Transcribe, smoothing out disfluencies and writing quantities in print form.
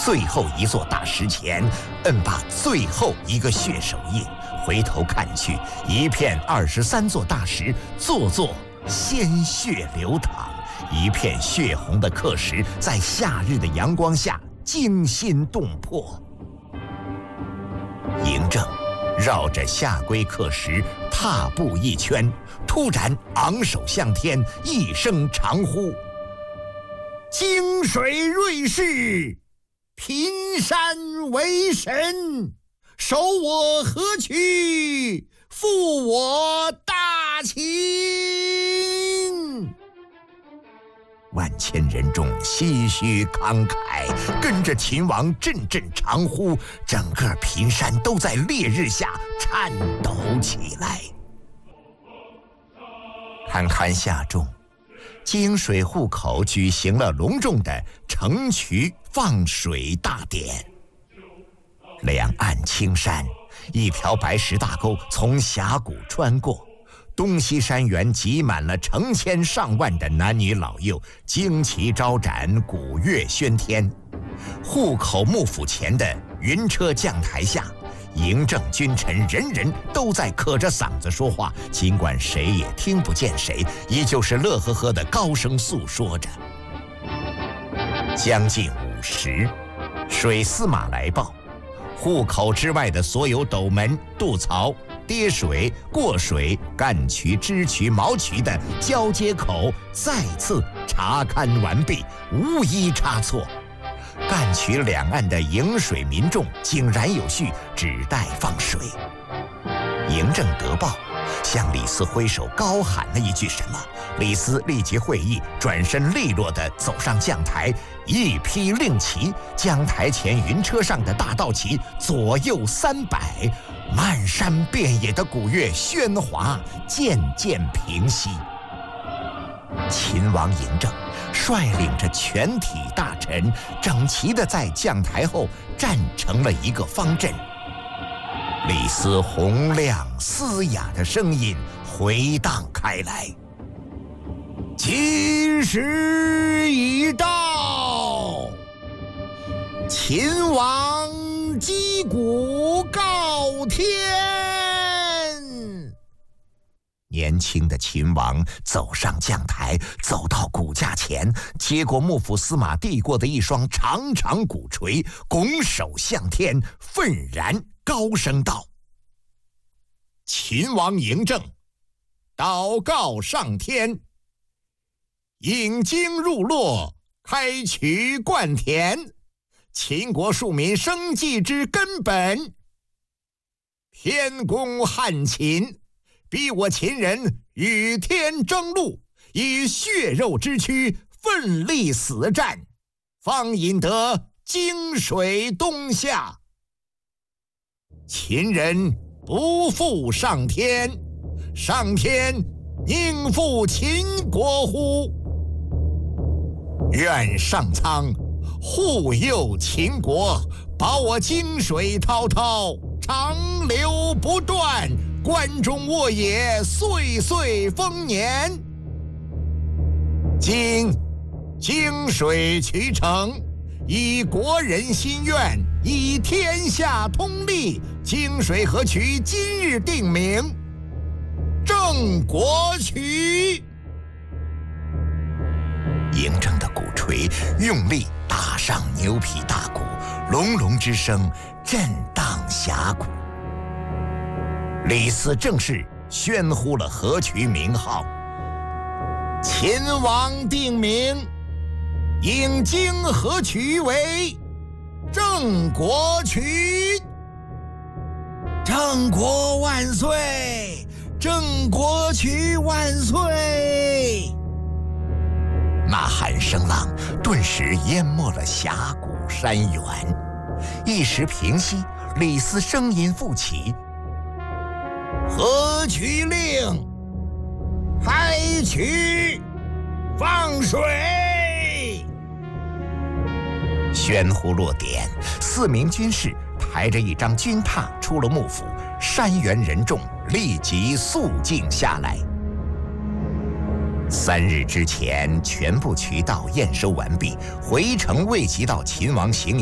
最后一座大石前，摁罢最后一个血手印，回头看去，一片23座大石，座座鲜血流淌，一片血红的刻石在夏日的阳光下惊心动魄。嬴政绕着下归刻石踏步一圈，突然昂首向天，一声长呼：“荆水瑞士，平山为神，守我河曲，负我大秦！”万千人众唏嘘慷慨，跟着秦王阵阵长呼，整个平山都在烈日下颤抖起来。堪堪下众，荆水户口举行了隆重的城渠放水大典。两岸青山，一条白石大沟从峡谷穿过，东西山原挤满了成千上万的男女老幼，旌旗招展，鼓乐喧天。户口幕府前的云车将台下，嬴政君臣人人都在可着嗓子说话，尽管谁也听不见谁，依旧是乐呵呵的高声诉说着。将近午时，水司马来报，户口之外的所有斗门、渡槽、跌水、过水、干渠、支渠、毛渠的交接口再次查勘完毕，无一差错。干渠两岸的迎水民众井然有序，只待放水。嬴政得报，向李斯挥手高喊了一句什么，李斯立即会意，转身利落地走上将台，一披令旗，将台前云车上的大道旗左右3摆，漫山遍野的鼓乐喧哗渐渐平息。秦王嬴政率领着全体大臣，整齐地在将台后站成了一个方阵。李斯洪亮嘶哑的声音回荡开来：“今时已到，秦王击鼓告天。”年轻的秦王走上将台，走到鼓架前，接过幕府司马递过的一双长长鼓槌，拱手向天，愤然高声道：“秦王嬴政，祷告上天，引经入洛，开渠灌田，秦国庶民生计之根本。天公汉秦，逼我秦人与天争路，以血肉之躯奋力死战，方引得荆水东下。秦人不负上天，上天宁负秦国乎？愿上苍护佑秦国，保我荆水滔滔，长流不断，关中沃野，岁岁丰年。今荆水渠成，以国人心愿，以天下通力，荆水河渠今日定名，郑国渠。嬴政的鼓槌用力打上牛皮大鼓，隆隆之声震荡峡谷。李斯正式宣呼了河渠名号：秦王定名，引荆河渠为郑国渠。郑国万岁！郑国渠万岁！呐喊声浪顿时淹没了峡谷山原，一时平息，李斯声音复起：河渠令，开渠放水。宣呼落点，4名军士抬着一张军榻出了幕府，山原人众立即肃静下来。3日之前，全部渠道验收完毕，回程未及到秦王行